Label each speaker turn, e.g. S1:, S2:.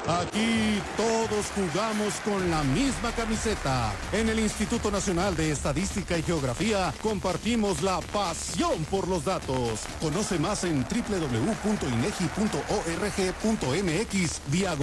S1: Aquí todos jugamos con la misma camiseta. En el Instituto Nacional de Estadística y Geografía compartimos la pasión por los datos. Conoce más en www.inegi.org.mx.